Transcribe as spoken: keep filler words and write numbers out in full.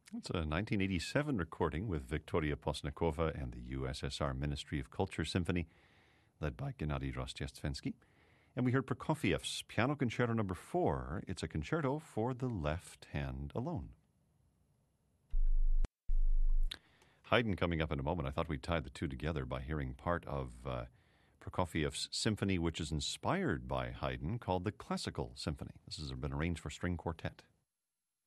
It's a nineteen eighty-seven recording with Victoria Posnikova and the U S S R Ministry of Culture Symphony, led by Gennady Rostchestvensky. And we heard Prokofiev's Piano Concerto Number Four. It's a concerto for the left hand alone. Haydn coming up in a moment. I thought we'd tie the two together by hearing part of uh, Prokofiev's symphony, which is inspired by Haydn, called the Classical Symphony. This has been arranged for string quartet.